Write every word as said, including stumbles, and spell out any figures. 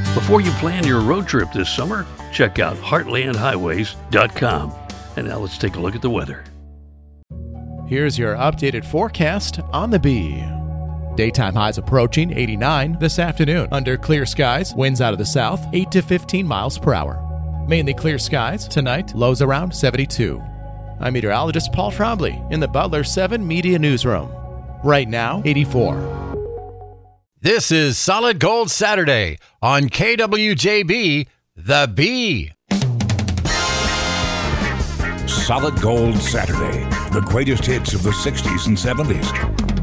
Before you plan your road trip this summer, check out heartland highways dot com. And now let's take a look at the weather. Here's your updated forecast on the Bee. Daytime highs approaching eighty-nine this afternoon. Under clear skies, winds out of the south, eight to fifteen miles per hour. Mainly clear skies tonight, lows around seventy-two. I'm meteorologist Paul Trombley in the Butler seven Media Newsroom. Right now, eighty-four. This is Solid Gold Saturday on K W J B, The Bee. Solid Gold Saturday, the greatest hits of the sixties and seventies.